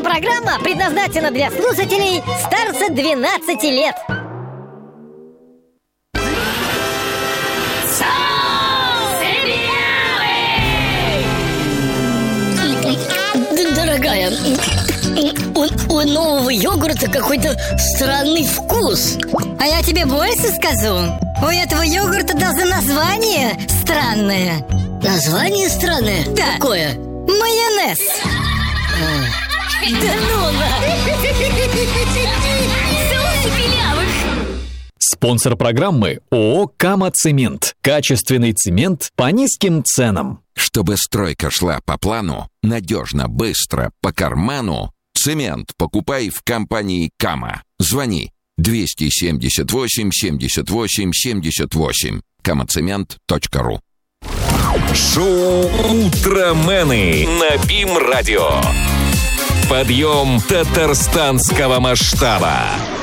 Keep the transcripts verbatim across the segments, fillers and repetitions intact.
программа предназначена для слушателей старше двенадцати лет. Дорогая, у, у нового йогурта какой-то странный вкус. А я тебе больше скажу. У этого йогурта даже название странное. Название странное? Да. Какое? Майонез. Да ну Спонсор программы ООО «Кама Цемент». Качественный цемент по низким ценам. Чтобы стройка шла по плану, надежно, быстро, по карману, цемент покупай в компании «Кама». Звони двести семьдесят восемь семьдесят восемь семьдесят восемь. камацемент точка ру. Шоу «Утромены» на БИМ-радио. Подъем татарстанского масштаба.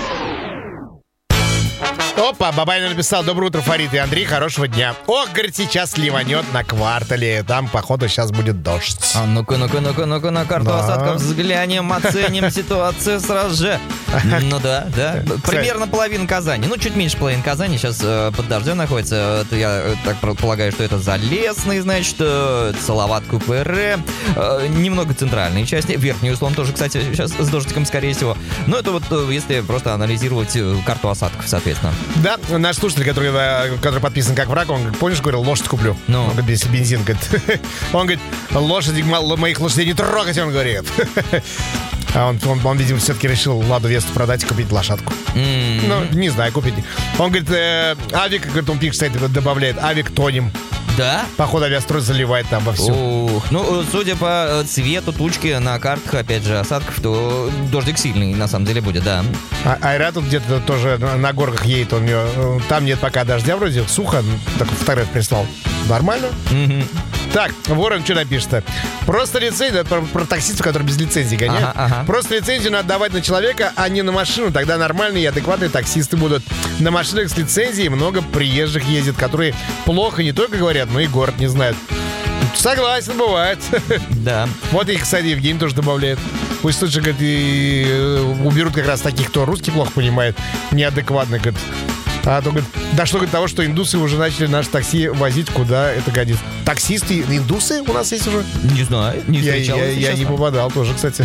Опа, Бабай написал: доброе утро, Фарид и Андрей, хорошего дня. Ох, говорит, сейчас ливанет на квартале. Там, походу, сейчас будет дождь. А ну-ка, ну-ка, ну-ка, ну-ка на карту Да. осадков взглянем, оценим ситуацию сразу же. Ну да, да. Примерно половина Казани. Ну, чуть меньше половины Казани сейчас э, под дождем находится. Это я э, так полагаю, что это Залесный, значит, э, Салават КПР, э, немного центральной части. Верхний Услон тоже, кстати, сейчас с дождиком, скорее всего. Но это вот э, если просто анализировать э, карту осадков, соответственно. Да, наш слушатель, который, э, который подписан как враг, он говорит: помнишь, говорил, лошадь куплю. Ну. Он говорит, если бензин, говорит. Он говорит, лошади, мало- моих лошадей не трогать, он говорит. А он, он, он, видимо, все-таки решил Ладу Весту продать и купить лошадку. М. Ну, не знаю, купить. Он говорит, э, авик, говорит, он пишет, кстати, добавляет, авик тонем. Да? Походу, авиастрой заливает там во все. Ух, ну, судя по цвету тучки на картах, опять же, осадков, то дождик сильный, на самом деле, будет, да. А, Айра тут где-то тоже на горках едет, он ее, там нет пока дождя вроде, сухо, так фотографию прислал. Нормально? Мгм. Так, Ворон что напишет-то? Просто лицензию, про, про таксистов, которые без лицензии гоняют. Ага, ага. Просто лицензию надо давать на человека, а не на машину. Тогда нормальные и адекватные таксисты будут. На машинах с лицензией много приезжих ездит, которые плохо не только говорят, но и город не знают. Согласен, бывает. Да. Вот и, кстати, Евгений тоже добавляет. Пусть лучше, говорит, и э, уберут как раз таких, кто русский плохо понимает, неадекватно, говорит. А то, говорит, дошло до того, что индусы уже начали наше такси возить, куда это годится. Таксисты, индусы у нас есть уже? Не знаю, не Я, встречал. я- если я не честно. попадал тоже, кстати.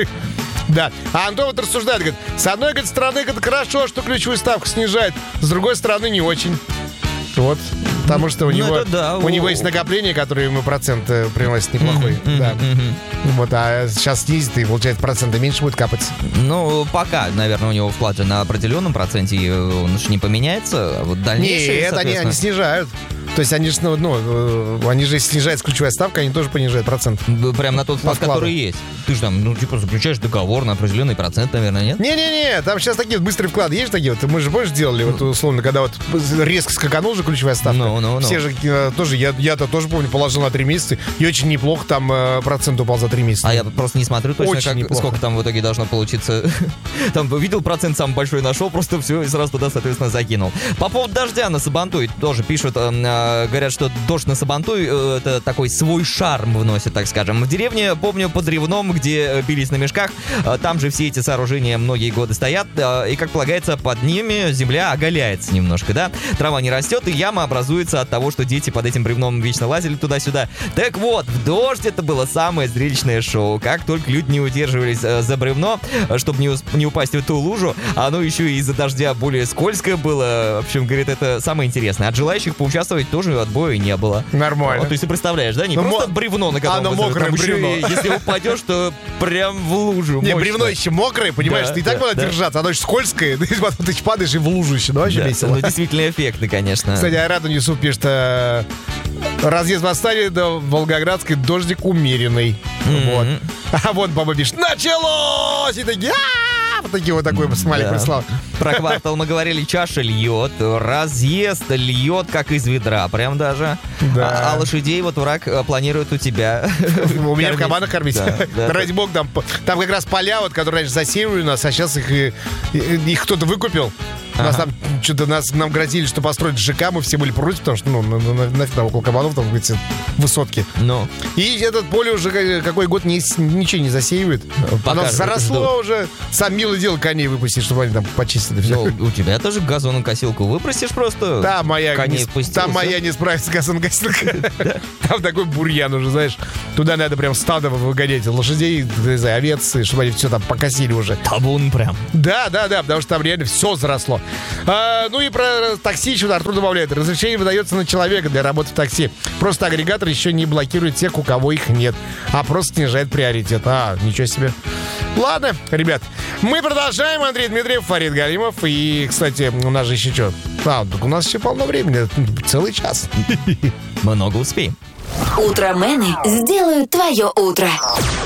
Да. А Антон вот рассуждает, говорит, с одной, говорит, стороны, говорит, хорошо, что ключевую ставку снижает, с другой стороны, не очень. Вот. Потому что у Ну, него, это да, у у- него есть накопление, которое ему процент э, приносит неплохой. Мгм, Да. мгм. Вот, а сейчас снизит, и, получается, процента меньше будет капать. Ну, пока, наверное, у него вклад же на определенном проценте, и он же не поменяется. А вот дальнейшее, Нет, они, они соответственно, снижают. То есть они же, ну, ну, э, они же, если снижается ключевая ставка, они тоже понижают процент. б- прям на тот вклад, вкладу. который есть. Ты же там, ну, типа, заключаешь договор на определенный процент, наверное, нет? Не-не-не, там сейчас такие вот быстрые вклады есть такие вот. Мы же, помнишь, делали, вот, условно, когда вот резко скаканул же ключевая ставка. Ну, ну, ну. Все же э, тоже, я, я-то тоже помню, положил на три месяца, и очень неплохо там э, процент упал за три месяца. А я просто не смотрю точно, Очень как, неплохо. сколько там в итоге должно получиться. Там видел процент самый большой, нашел, просто все и сразу туда, соответственно, закинул. По поводу дождя на Сабантуй тоже пишут, э, э, говорят, что дождь на Сабантуй э, это такой свой шарм вносит, так скажем. В деревне, помню, под Ревном, где э, бились на мешках, э, там же все эти сооружения многие годы стоят, э, и, как полагается, под ними земля оголяется немножко, да? Трава не растет, и яма образуется от того, что дети под этим бревном вечно лазили туда-сюда. Так вот, в дождь это было самое зрелищное шоу. Как только люди не удерживались э, за бревно, э, чтобы не, ус- не упасть в эту лужу, а оно еще и из-за дождя более скользкое было. В общем, говорит, это самое интересное. От желающих поучаствовать тоже отбоя не было. Нормально. Вот, то есть ты представляешь, да? Не Ну, просто мо- бревно, на котором Оно вы- мокрое там еще бревно. и если упадешь, то прям в лужу. Не, Мощно. бревно еще мокрое, понимаешь, Да, ты и так да, надо да. держаться, оно еще скользкое, и потом ты падаешь и в лужу еще, ну вообще Да, весело. ну, действительно эффектно, конечно. Кстати, Айрату Юсуп пишет, э, разъезд восстания до Волгоградской, дождик умеренный. Вот. А вот баба пишет, началось! И такие, «А-а-а!» вот такие вот такой смайлик Да. прислал. Про квартал мы говорили, чаша льет, разъезд льет, как из ведра, прям даже. Да. А, а лошадей вот враг э, планирует у тебя. У меня в кормить. кабанах кормить. Да, да. Ради бога, там, там как раз поля, вот, которые раньше засеивали у нас, а сейчас их, и- и- их кто-то выкупил. У нас Ага. там что-то нас, нам грозили, что построить ЖК, мы все были против, потому что, ну, на, на, нафиг там около кабанов, там, эти высотки. Ну. И этот поле уже какой год не, ничего не засеивает. Пока Оно заросло ждут. уже. Сам милое дело коней выпустить, чтобы они там почистили все. Ну, у тебя тоже газонокосилку выпросишь просто. Та моя, коней не, спустил, та всё. моя не справится газонокосилка. Там такой бурьян уже, знаешь. Туда надо прям стадо выгонять лошадей, не знаю, овец, чтобы они все там покосили уже. Табун прям. Да, да, да, потому что там реально все заросло. А, ну и про такси еще Артур добавляет. Разрешение выдается на человека для работы в такси. Просто агрегатор еще не блокирует тех, у кого их нет, а просто снижает приоритет. А, ничего себе. Ладно, ребят, мы продолжаем. Андрей Дмитриев, Фарид Галимов. И, кстати, у нас же еще что? А, так у нас еще полно времени. Целый час. Много успеем. Утромены сделают твое утро.